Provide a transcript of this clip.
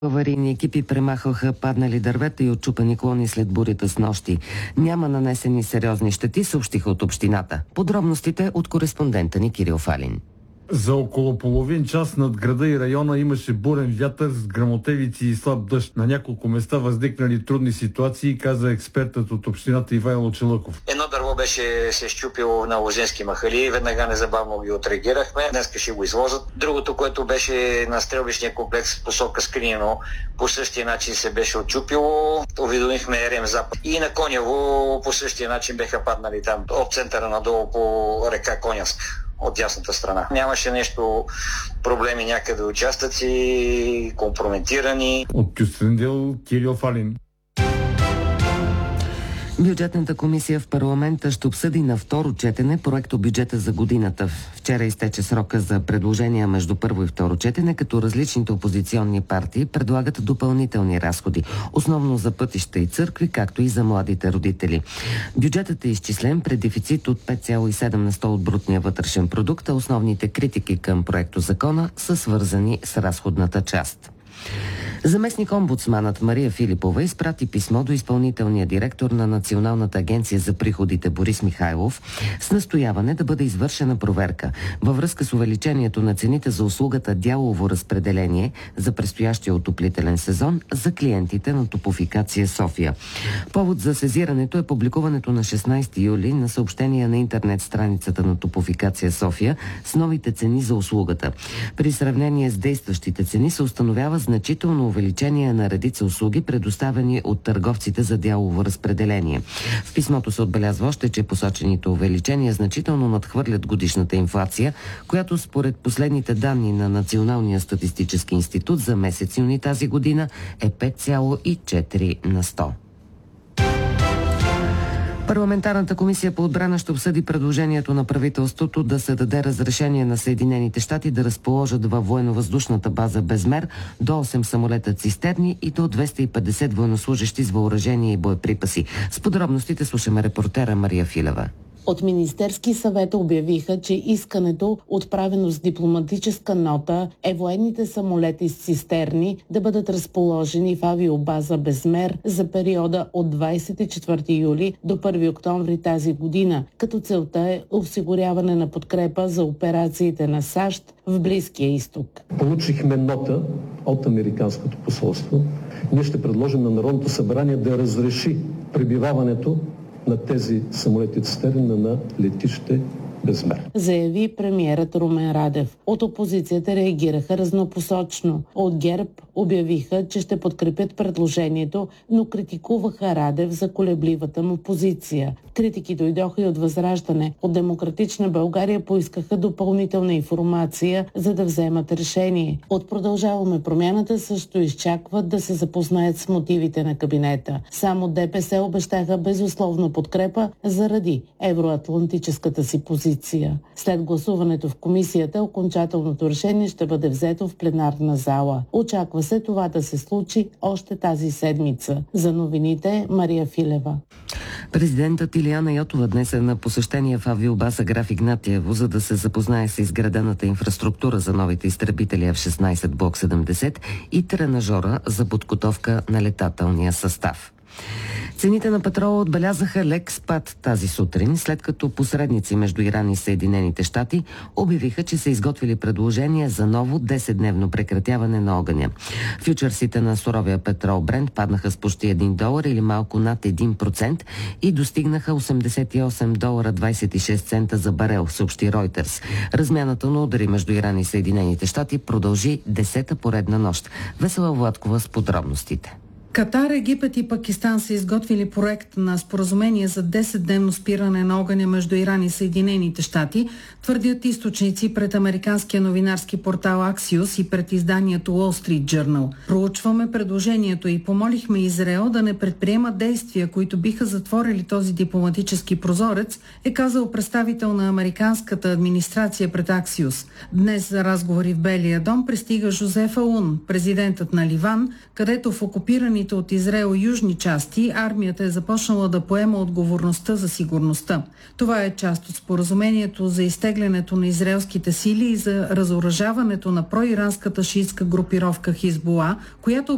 Аварийни екипи премахваха паднали дървета и отчупани клони след бурята с нощи. Няма нанесени сериозни щети, съобщиха от общината. Подробностите от кореспондента ни Кирил Фалин. За около половин час над града и района имаше бурен вятър с гръмотевици и слаб дъжд. На няколко места възникнали трудни ситуации, каза експертът от общината Ивайло Челъков. Едно дърво беше се счупило на Лозенски махали, веднага незабавно ги отреагирахме. Днеска ще го изложат. Другото, което беше на стрелбищния комплекс в посока Скринино, по същия начин се беше отчупило. Уведомихме РМ Запад. И на Конево по същия начин беха паднали там от центъра надолу по река Коняска, от дясната страна. Нямаше нещо, проблеми някъде, участъци, компрометирани. От Кюстендил, Кирил Фалин. Бюджетната комисия в парламента ще обсъди на второ четене проектобюджета за годината. Вчера изтече срока за предложения между първо и второ четене, като различните опозиционни партии предлагат допълнителни разходи, основно за пътища и църкви, както и за младите родители. Бюджетът е изчислен пред дефицит от 5,7% от брутния вътрешен продукт, а основните критики към проектозакона са свързани с разходната част. Заместник-омбудсманът Мария Филипова изпрати писмо до изпълнителния директор на Националната агенция за приходите Борис Михайлов с настояване да бъде извършена проверка във връзка с увеличението на цените за услугата дялово разпределение за предстоящия отоплителен сезон за клиентите на Топлофикация София. Повод за сезирането е публикуването на 16 юли на съобщение на интернет страницата на Топлофикация София с новите цени за услугата. При сравнение с действащите цени се установява значително увеличение на редица услуги, предоставени от търговците за дялово разпределение. В писмото се отбелязва още, че посочените увеличения значително надхвърлят годишната инфлация, която според последните данни на Националния статистически институт за месец юни тази година е 5,4%. Парламентарната комисия по отбрана ще обсъди предложението на правителството да се даде разрешение на Съединените щати да разположат във военновъздушната база Безмер до 8 самолета цистерни и до 250 военнослужещи с въоръжение и боеприпаси. С подробностите слушаме репортера Мария Филева. От Министерски съвет обявиха, че искането, отправено с дипломатическа нота, е военните самолети с цистерни да бъдат разположени в авиобаза Безмер за периода от 24 юли до 1 октомври тази година, като целта е осигуряване на подкрепа за операциите на САЩ в Близкия изток. Получихме нота от Американското посолство. Ние ще предложим на Народното събрание да разреши пребиваването на тези самолети цистерни на летище Безмер, заяви премиерът Румен Радев. От опозицията реагираха разнопосочно. От ГЕРБ обявиха, че ще подкрепят предложението, но критикуваха Радев за колебливата му позиция. Критики дойдоха и от Възраждане. От Демократична България поискаха допълнителна информация, за да вземат решение. От Продължаваме промяната също изчакват да се запознаят с мотивите на кабинета. Само ДПС обещаха безусловна подкрепа заради евроатлантическата си позиция. След гласуването в комисията, окончателното решение ще бъде взето в пленарна зала. Очаква се това да се случи още тази седмица. За новините Мария Филева. Президентът Илияна Йотова днес е на посещение в авиобаза Граф Игнатиево, за да се запознае с изградената инфраструктура за новите изтребители F-16 Block 70 и тренажора за подготовка на летателния състав. Цените на петрола отбелязаха лек спад тази сутрин, след като посредници между Иран и Съединените щати обявиха, че са изготвили предложение за ново 10-дневно прекратяване на огъня. Фючърсите на суровия петрол Брент паднаха с почти $1 или малко над 1% и достигнаха $88.26 за барел, съобщи Reuters. Размяната на удари между Иран и Съединените щати продължи 10-та поредна нощ. Весела Владкова с подробностите. Катар, Египет и Пакистан са изготвили проект на споразумение за 10-дневно спиране на огъня между Иран и Съединените щати, твърдят източници пред американския новинарски портал Axios и пред изданието Wall Street Journal. Проучваме предложението и помолихме Израел да не предприема действия, които биха затворили този дипломатически прозорец, е казал представител на американската администрация пред Axios. Днес за разговори в Белия дом пристига Жозеф Аун, президентът на Ливан, където в окупирани от Израел южни части, армията е започнала да поема отговорността за сигурността. Това е част от споразумението за изтеглянето на израелските сили и за разоръжаването на проиранската шиитска групировка Хизбула, която